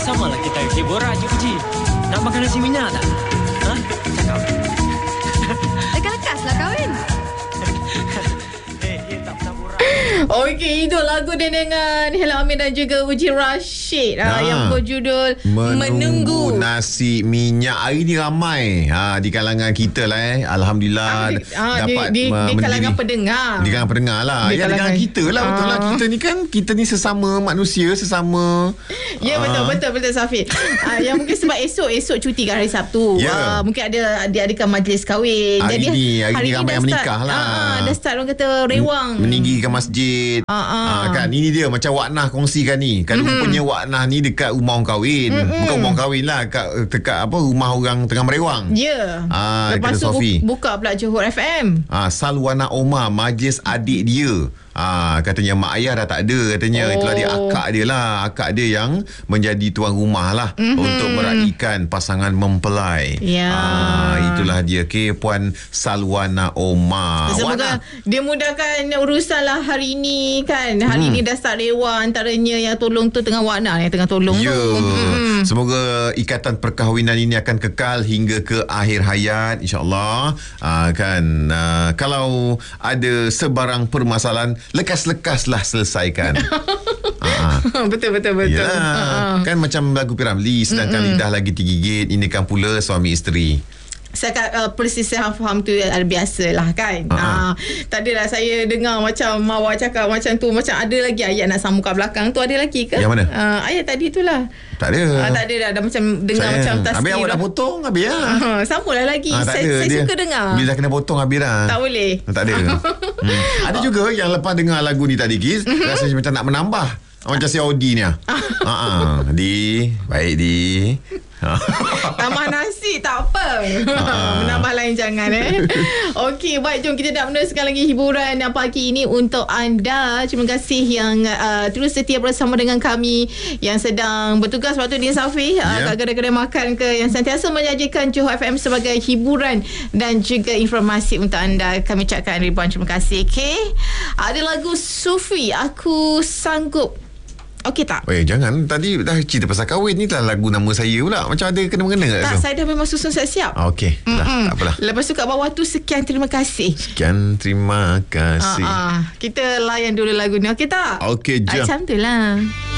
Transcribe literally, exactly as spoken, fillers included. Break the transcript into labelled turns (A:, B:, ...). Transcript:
A: Sama lah kita hibur Haji Uji. Nak makan nasi minyak tak? Ha? Cakap.
B: Lekas-lekas lah kahwin.
A: Eh, dia tak bersaburan.
C: Okey, itu lagu dia dengan Hello Amir dan juga Uji Rashid ha, yang berjudul
D: Menunggu,
C: Menunggu.
D: Nasi Minyak. Hari ni ramai ha, di kalangan kita lah eh. Alhamdulillah
C: Ah,
D: dapat
C: di, di,
D: uh,
C: di kalangan
D: menjadi-
C: pendengar.
D: Di kalangan pendengar lah.
C: Di
D: Ya, di kalangan
C: kalangan-
D: kita lah. Betul lah.
C: Ah.
D: Kita ni kan, kita ni sesama manusia, sesama.
C: Ya betul
D: Ah.
C: betul betul Safi. Ah, yang mungkin sebab esok esok cuti kan hari Sabtu.
D: Ya.
C: Ah, mungkin ada dia adakan majlis kahwin.
D: Hari ni, hari ni ramai
C: dah
D: yang
C: start,
D: menikah lah.
C: Ah, dah start orang kata rewang.
D: Meninggikan masjid.
C: Ah, ah.
D: Ah, kan ini dia macam Waknah kongsikan ni. Kan
C: Mhm.
D: rupanya Waknah ni dekat rumah orang kahwin.
C: Mm-mm.
D: Bukan rumah orang kahwin lah, kat dekat apa rumah orang tengah merewang.
C: Ya.
D: Ah,
C: Lepas
D: kata
C: tu
D: Sofi.
C: bu- buka pula Johor F M.
D: Ah, Salwana Omar majlis adik dia. Ah, katanya mak ayah dah tak ada katanya.
C: Oh.
D: Itulah dia akak dia lah. Akak dia yang menjadi tuan rumah lah
C: Mhm.
D: untuk meraihkan pasangan mempelai.
C: Ya.
D: Ah, itulah dia ke Puan Salwana Omar.
C: Semoga dia mudahkan urusan lah hari ni kan. Hari
D: Hmm.
C: ni dah start rewang, antaranya yang tolong tu tengah Wakna yang tengah tolong
D: Ya.
C: tu. Hmm.
D: Semoga ikatan perkahwinan ini akan kekal hingga ke akhir hayat insya-Allah. Ah, kan ah, kalau ada sebarang permasalahan lekas-lekaslah selesaikan. Ah,
C: betul betul betul.
D: Yalah.
C: Ah.
D: Kan macam lagu P. Ramlee, sedangkan
C: Mm-mm.
D: lidah lagi digigit, ini kan pula suami isteri.
C: Saya kat, uh, persisihan faham tu uh, biasa lah kan.
D: Ha-ha.
C: Uh, tak adalah saya dengar macam Mawar cakap macam tu. Macam ada lagi ayat nak sambung kat belakang tu. Ada lagi ke?
D: Yang mana?
C: Uh, ayat tadi tu lah.
D: Tak ada.
C: Uh, tak ada dah. Dah macam dengar
D: Saya-
C: macam tasbih.
D: Habis awak dah potong habis lah.
C: Uh, sambunglah lagi.
D: Ah, tak
C: saya
D: ada,
C: saya
D: dia-
C: suka dengar.
D: Bila dah kena potong habis dah.
C: Tak boleh.
D: Tak ada. hmm. Ada juga yang lepas dengar lagu ni tadi Giz, rasa macam nak menambah. Macam si Audi ni ah. Ha ah. Di, baik di.
C: Tambah nasi tak apa. Menambah lain jangan eh. Okey, baik, jom kita nak meneruskan lagi hiburan pagi ini untuk anda. Terima kasih yang uh, terus setia bersama dengan kami yang sedang bertugas waktu di Safi uh,
D: Ya.
C: kat kedai-kedai makan ke, yang sentiasa menyajikan Johor F M sebagai hiburan dan juga informasi untuk anda. Kami ucapkan ribuan terima kasih. Okey. Ada lagu Sufi, Aku Sanggup. Okey tak?
D: Eh jangan, tadi dah cerita pasal kahwin ni lah lagu nama saya pula. Macam ada kena-mengena kat
C: Tak,
D: tu.
C: saya dah memang susun siap-siap.
D: Ah, okey. Dah, tak apalah.
C: Lepas tu kat bawah tu sekian terima kasih.
D: Sekian terima kasih.
C: Ah, ah. Kita layan dulu lagu ni. Okey tak?
D: Okey, jom.
C: Macam tu lah.